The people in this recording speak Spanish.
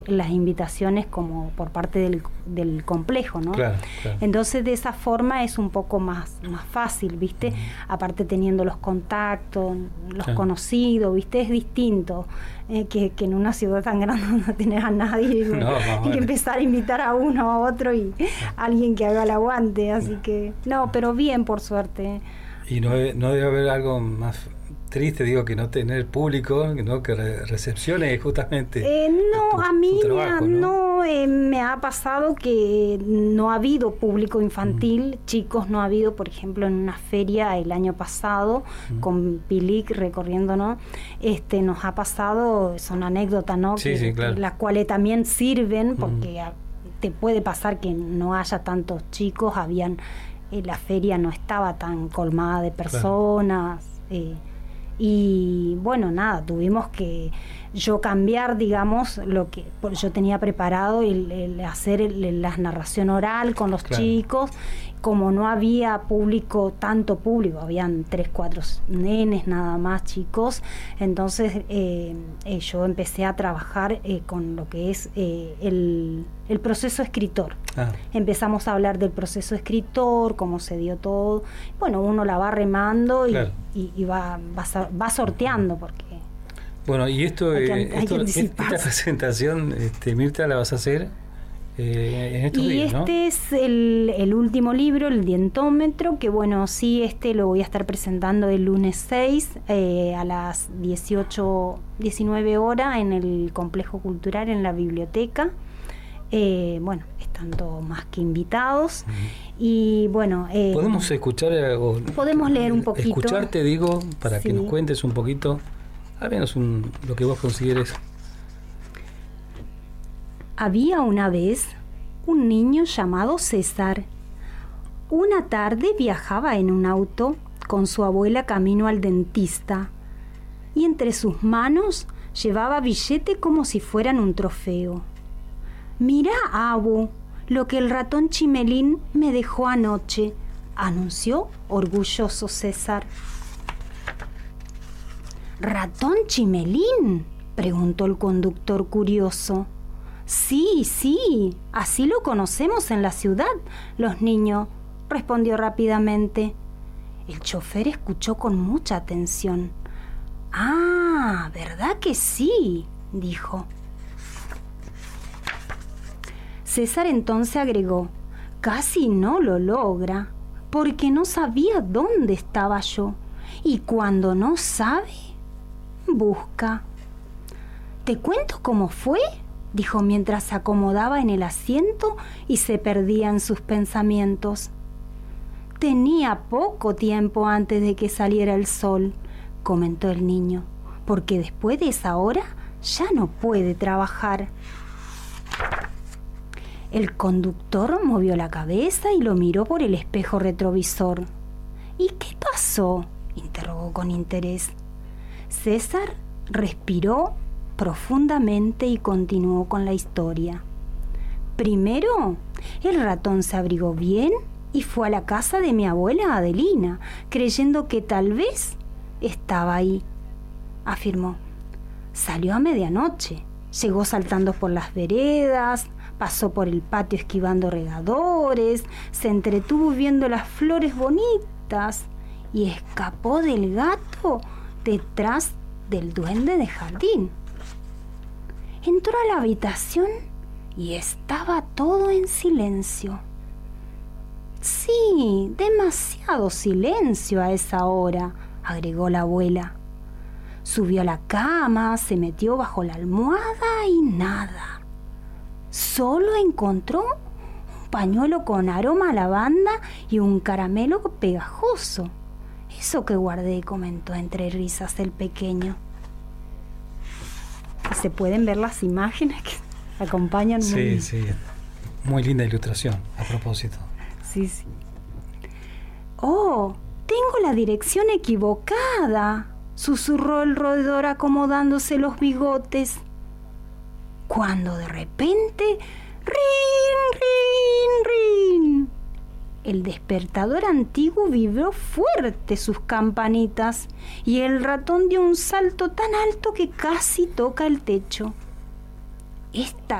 las invitaciones como por parte del complejo, ¿no? Claro, claro. Entonces de esa forma es un poco más fácil, ¿viste? Aparte teniendo los contactos, los conocidos, ¿viste? Es distinto que en una ciudad tan grande no tenés a nadie y que empezar a invitar a uno a otro y alguien que haga el aguante, así que no, pero bien, por suerte. Y no debe haber algo más triste, digo, que no tener público, ¿no? Que recepcione justamente a mí tu trabajo, ¿no? Me ha pasado que no ha habido público infantil, chicos no ha habido, por ejemplo, en una feria el año pasado, con Pilic recorriendo, ¿no? Nos ha pasado, son anécdotas, ¿no? Sí, claro. Las cuales también sirven, porque te puede pasar que no haya tantos chicos, la feria no estaba tan colmada de personas, y bueno, nada, tuvimos que yo cambiar, digamos, lo que yo tenía preparado, el hacer la narración oral con los chicos. Como no había tanto público, habían 3, 4 nenes nada más, chicos, entonces yo empecé a trabajar con lo que es el proceso escritor. Empezamos a hablar del proceso escritor, cómo se dio todo. Bueno, uno la va remando y va sorteando, porque bueno, y esta presentación, Mirta, la vas a hacer en estos días, ¿no? Y es el último libro, El Dientómetro, que bueno, sí, lo voy a estar presentando el lunes 6 a las 19 horas en el Complejo Cultural, en la biblioteca. Bueno, están todos más que invitados. Y bueno, podemos escuchar podemos leer un poquito, escucharte, digo, para que nos cuentes un poquito, al menos lo que vos consideres. Había una vez un niño llamado César. Una tarde viajaba en un auto con su abuela camino al dentista, y entre sus manos llevaba billete como si fueran un trofeo. «Mirá, abu, lo que el ratón Chimelín me dejó anoche», anunció orgulloso César. «¿Ratón Chimelín?», preguntó el conductor curioso. Sí, así lo conocemos en la ciudad, los niños», respondió rápidamente. El chofer escuchó con mucha atención. «Ah, ¿verdad que sí?», dijo. César entonces agregó: «Casi no lo logra, porque no sabía dónde estaba yo, y cuando no sabe, busca». «¿Te cuento cómo fue?», dijo mientras se acomodaba en el asiento y se perdía en sus pensamientos. «Tenía poco tiempo antes de que saliera el sol», comentó el niño, «porque después de esa hora ya no puede trabajar». El conductor movió la cabeza y lo miró por el espejo retrovisor. «¿Y qué pasó?», interrogó con interés. César respiró profundamente y continuó con la historia. «Primero, el ratón se abrigó bien y fue a la casa de mi abuela Adelina, creyendo que tal vez estaba ahí», afirmó. «Salió a medianoche, llegó saltando por las veredas, pasó por el patio esquivando regadores, se entretuvo viendo las flores bonitas y escapó del gato detrás del duende de jardín. Entró a la habitación y estaba todo en silencio». «Sí, demasiado silencio a esa hora», agregó la abuela. «Subió a la cama, se metió bajo la almohada y nada. Solo encontró un pañuelo con aroma a lavanda y un caramelo pegajoso. Eso que guardé», comentó entre risas el pequeño. Se pueden ver las imágenes que acompañan. Sí, muy linda ilustración, a propósito. Sí. «Oh, tengo la dirección equivocada», susurró el roedor acomodándose los bigotes, cuando de repente ¡rin, rin, rin! El despertador antiguo vibró fuerte sus campanitas y el ratón dio un salto tan alto que casi toca el techo. esta